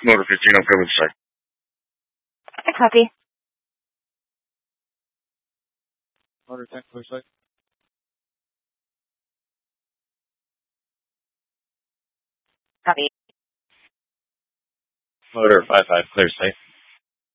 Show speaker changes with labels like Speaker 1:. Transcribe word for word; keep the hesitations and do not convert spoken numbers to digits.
Speaker 1: Motor fifteen, I'm coming side.
Speaker 2: I copy.
Speaker 3: Motor ten, clear side.
Speaker 2: Copy.
Speaker 4: Motor five five, clear site.